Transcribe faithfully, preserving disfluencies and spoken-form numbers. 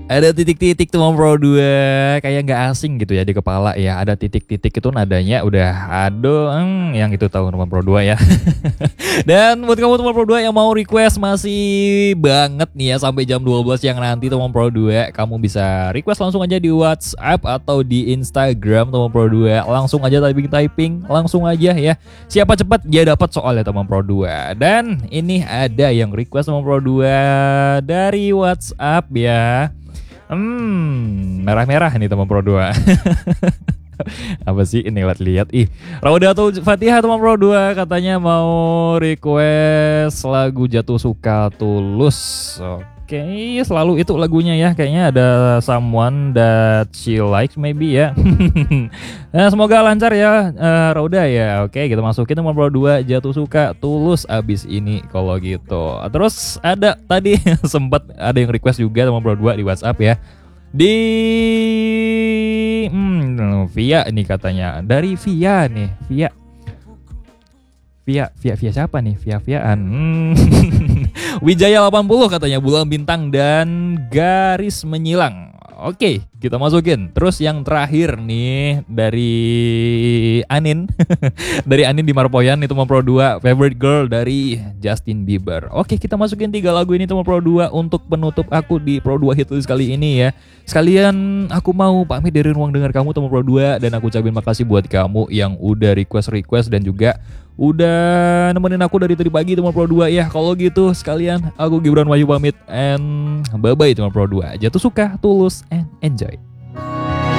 Ada titik-titik teman Pro dua, kayak nggak asing gitu ya di kepala ya. Ada titik-titik itu nadanya udah aduh, hmm, yang itu tahu teman Pro dua ya. Dan buat kamu teman Pro dua yang mau request masih banget nih ya sampai jam dua belas yang nanti teman Pro dua, kamu bisa request langsung aja di WhatsApp atau di Instagram teman Pro dua. Langsung aja typing-typing, langsung aja ya. Siapa cepat dia dapat soalnya teman Pro dua. Dan ini ada yang request teman Pro dua dari WhatsApp ya. Hmm, merah-merah nih teman Pro dua. Apa sih ini, lihat-lihat. Ih, Raudatul Fatihah teman Pro dua katanya mau request lagu Jatuh Suka Tulus. Oke, selalu itu lagunya ya. Kayaknya ada Someone That She Likes maybe ya. Nah, semoga lancar ya uh, Rauda ya. Oke, kita masukin teman Pro dua Jatuh Suka Tulus abis ini kalau gitu. Terus ada tadi sempat ada yang request juga teman Pro dua di WhatsApp ya. Di hmm, Via nih katanya. Dari Via nih, Via. Via, Via, Via siapa nih? Via Viaan. Hmm. Wijaya delapan puluh katanya bulan bintang dan garis menyilang. Oke, kita masukin. Terus yang terakhir nih dari Anin. Dari Anin di Marpoyan itu teman Pro dua, Favorite Girl dari Justin Bieber. Oke, kita masukin tiga lagu ini teman Pro dua untuk penutup aku di Pro dua Hitlist kali ini ya. Sekalian aku mau pamit dari ruang dengar kamu teman Pro dua, dan aku ucapin makasih buat kamu yang udah request-request dan juga udah nemenin aku dari tadi pagi teman Pro dua ya. Kalau gitu sekalian aku Gibran Wahyu pamit and bye bye teman Pro dua. Jatuh suka, tulus and enjoy.